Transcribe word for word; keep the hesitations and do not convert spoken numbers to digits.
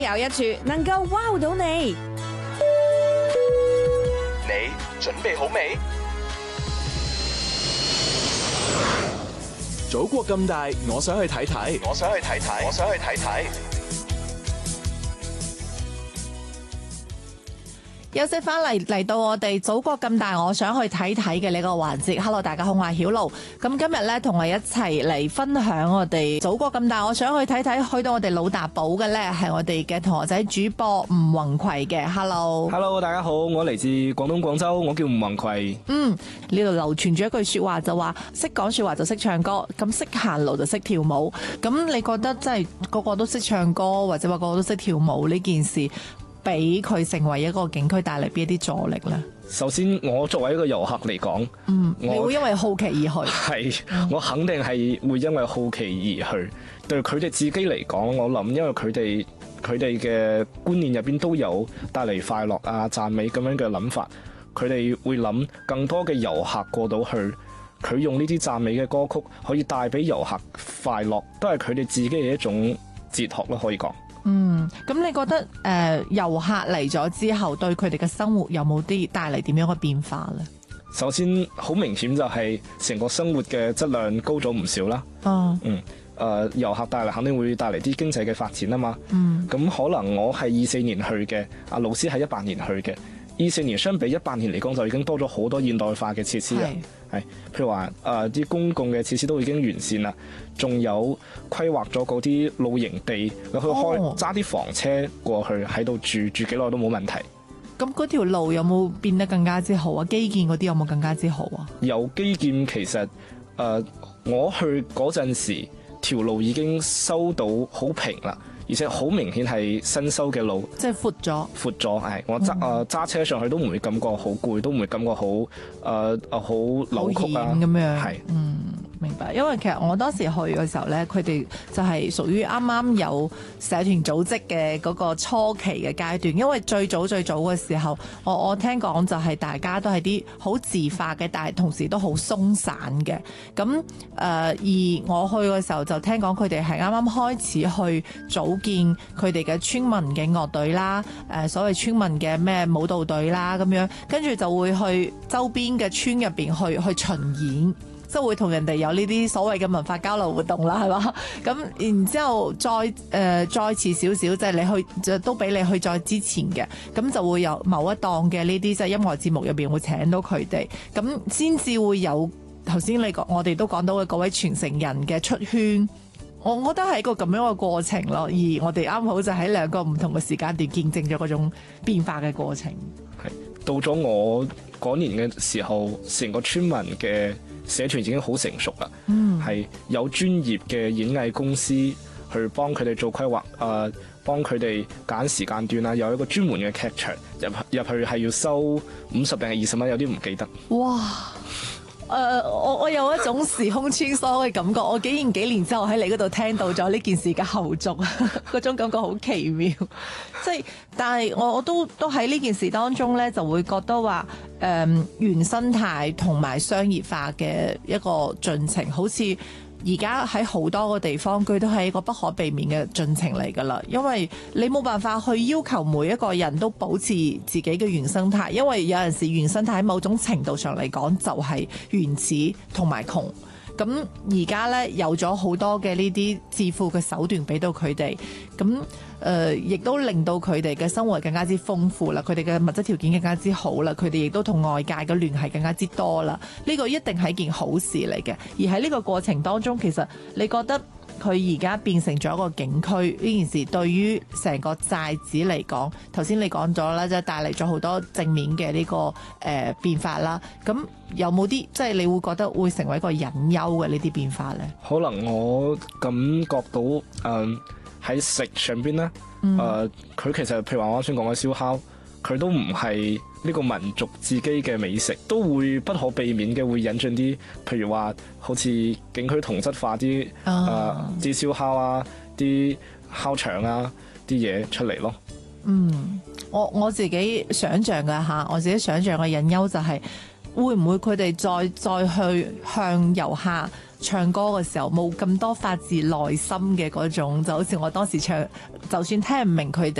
有一處能夠 wow 到你。 你準備好未？祖國咁大，我想去睇睇。我想去睇睇。我想去睇睇。 休息翻嚟嚟到我哋祖國咁大，我想去睇睇嘅呢個環節。Hello， 大家好，我係曉露。咁今日咧同我一齊嚟分享我哋祖國咁大，我想去睇睇。去到我哋老大堡嘅咧，係我哋嘅同學仔主播吳宏葵嘅。Hello，Hello， 大家好，我嚟自廣東廣州，我叫吳宏葵。 嗯，呢度流傳住一句說話就話，識講說話就識唱歌，咁識行路就識跳舞。咁你覺得真係個個都識唱歌，或者話個個都識跳舞呢件事，俾佢成為一個景區帶嚟邊一啲助力呢？ 首先，我作為一個遊客嚟講， 嗯， 我你會因為好奇而去？ 係，我肯定係會因為好奇而去。對佢哋自己嚟講，我諗，因為佢哋佢哋嘅觀念入邊都有帶嚟快樂啊、讚美咁樣嘅諗法，佢哋會諗更多嘅遊客過到去，佢用呢啲讚美嘅歌曲可以帶俾遊客快樂，都係佢哋自己嘅一種哲學咯，可以講。 嗯，咁你覺得誒遊客嚟咗之後，對佢哋嘅生活有冇啲帶嚟點樣嘅變化呢？ 首先，好明顯就係成個生活嘅質量高咗唔少啦。 哦， 嗯，誒遊客帶嚟肯定會帶嚟啲經濟嘅發展啊嘛。 嗯， 咁可能我係二四年去嘅，阿老師係一八年去嘅。二四年相比一八年嚟講，就已經多咗好多現代化嘅設施啊。係，譬如話誒啲公共嘅設施都已經完善啦，仲有規劃咗嗰啲露營地，你去開揸啲房車過去喺度住，住幾耐都冇問題。 咁嗰條路有冇變得更加之好啊？基建嗰啲有冇更加之好啊？ 有基建，其實誒、呃、我去嗰陣時，條路已經修到好平啦。而且好明顯係新修嘅路， 即係闊咗， 闊咗係。我揸誒揸車上去都唔會感覺好攰，都唔會感覺好誒誒好扭曲啊咁樣。 係， 嗯，明白。因為其實我當時去嘅時候咧，佢哋就係屬於啱啱有社團組織嘅嗰個初期嘅階段。因為最早最早嘅時候，我我聽講就係大家都係啲好自發嘅，但係同時都好鬆散嘅。咁誒、呃，而我去嘅時候就聽講佢哋係啱啱開始去組見佢哋嘅村民嘅樂隊啦，誒所謂村民嘅咩舞蹈隊啦咁樣，跟住就會去周邊嘅村入邊去去巡演，即係會同人哋有呢啲所謂嘅文化交流活動啦，係嘛？咁然之後再誒、呃、再遲少少，即係你去就都俾你去再之前嘅，咁就會有某一檔嘅呢啲即係音樂節目入邊會請到佢哋，咁先至會有頭先你講我哋都講到嘅嗰位傳承人嘅出圈。我覺得係一個咁樣嘅過程咯，而我哋啱好就喺兩個唔同嘅時間段見證咗嗰種變化嘅過程。 係到咗我嗰年嘅時候，成個村民嘅社團已經好成熟啦。嗯，係有專業嘅演藝公司去幫佢哋做規劃，誒、呃，幫佢哋揀時間段啊，有一個專門嘅劇場入入去係要收五十定係二十蚊，有啲唔記得。 哇！誒、uh, 我我有一種時空穿梭嘅感覺，我竟然幾年之後喺你嗰度聽到咗呢件事嘅後續，嗰種感覺好奇妙。即係，但係我我都都喺呢件事當中咧，就會覺得話誒、嗯、原生態同埋商業化嘅一個進程，好似而家喺好多個地方，佢都係一個不可避免嘅進程嚟㗎啦。因為你冇辦法去要求每一個人都保持自己嘅原生態，因為有陣時原生態喺某種程度上嚟講就係原始同埋窮。咁而家呢，有咗好多嘅呢啲致富嘅手段俾到佢哋，咁誒亦都令到佢哋嘅生活更加之豐富啦，佢哋嘅物質條件更加之好啦，佢哋亦都同外界嘅聯繫更加之多啦。呢個一定係一件好事嚟嘅。而喺呢個過程當中，其實你覺得佢而家變成咗一個景區呢件事，對於成個寨子嚟講，頭先你講咗啦，即係帶嚟咗好多正面嘅呢個誒、呃、變化啦。咁有冇啲即係你會覺得會成為一個隱憂嘅呢啲變化呢？ 可能我感覺到誒喺、呃、食上邊咧，誒、呃、佢其實譬如話我啱先講嘅燒烤，佢都唔係呢個民族自己嘅美食，都會不可避免嘅會引進啲，譬如話好似景區同質化啲誒啲燒烤啊、啲烤腸啊啲嘢出嚟咯。 嗯，我我自己想象嘅吓，我自己想象嘅隱憂就係、是、會唔會佢哋再再去向遊客唱歌嘅時候冇咁多發自內心嘅嗰種，就好似我當時唱，就算聽唔明佢哋